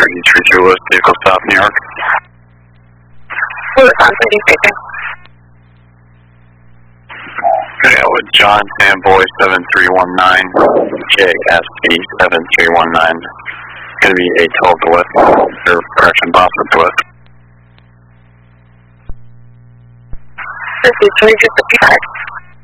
3332 West, vehicle South New York. What time are you taking? Okay, with John Samboy 7319, KSP 7319. It's going to be 812 to West, or correction, Boston to West. This is 2255.